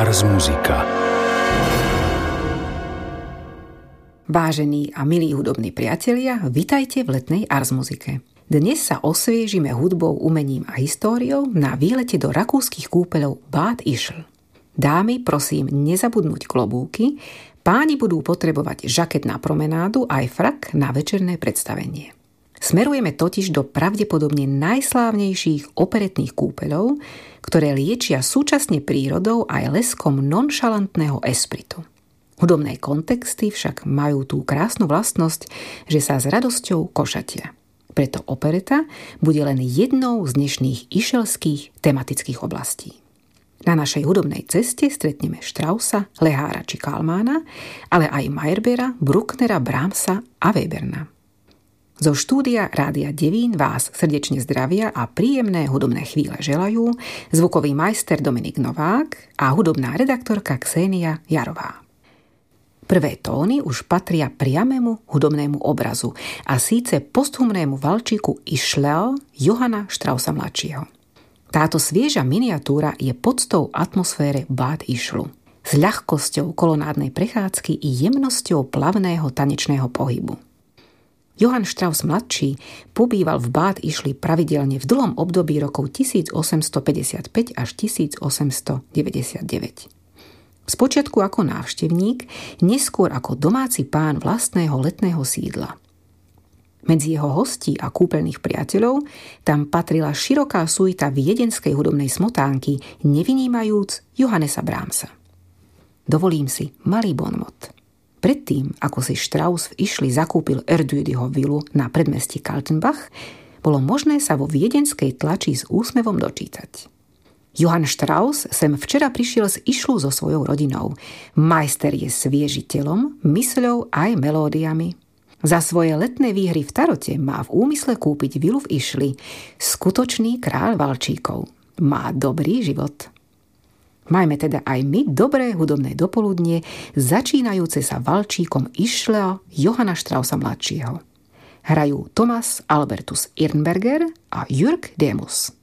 Ars Musica. Vážení a milí hudobní priatelia, vitajte v letnej Ars Muzike. Dnes sa osviežime hudbou, umením a históriou na výlete do rakúskych kúpeľov Bad Ischl. Dámy, prosím nezabudnúť klobúky, páni budú potrebovať žaket na promenádu aj frak na večerné predstavenie. Smerujeme totiž do pravdepodobne najslávnejších operetných kúpeľov, ktoré liečia súčasne prírodou aj leskom nonšalantného espritu. Hudobné kontexty však majú tú krásnu vlastnosť, že sa s radosťou košatia. Preto opereta bude len jednou z dnešných ischelských tematických oblastí. Na našej hudobnej ceste stretneme Straussa, Lehára či Kalmána, ale aj Meyerbeera, Brucknera, Brahmsa a Weberna. Zo štúdia Rádia Devín vás srdečne zdravia a príjemné hudobné chvíle želajú zvukový majster Dominik Novák a hudobná redaktorka Ksenia Jarová. Prvé tóny už patria priamému hudobnému obrazu a síce posthumnému valčíku Ischl Johanna Straussa mladšieho. Táto svieža miniatúra je podstou atmosfére Bad Ischlu s ľahkosťou kolonádnej prechádzky i jemnosťou plavného tanečného pohybu. Johann Strauss mladší pobýval v Bad Ischli pravidelne v dlhom období rokov 1855 až 1899. Spočiatku ako návštevník, neskôr ako domáci pán vlastného letného sídla. Medzi jeho hostí a kúpeľných priateľov tam patrila široká suita viedenskej hudobnej smotánky, nevynímajúc Johannesa Brahmsa. Dovolím si malý bonmot. Predtým, ako si Strauss v Ischli zakúpil Erdődyho vilu na predmestí Kaltenbach, bolo možné sa vo viedenskej tlači s úsmevom dočítať. Johann Strauss sem včera prišiel z Ischlu so svojou rodinou. Majster je svieži telom, mysľou aj melódiami. Za svoje letné výhry v tarote má v úmysle kúpiť vilu v Ischli. Skutočný kráľ valčíkov. Má dobrý život. Majme teda aj my dobré hudobné dopoludnie, začínajúce sa valčíkom Ischla Johanna Straussa mladšieho. Hrajú Thomas Albertus Irnberger a Jürg Demus.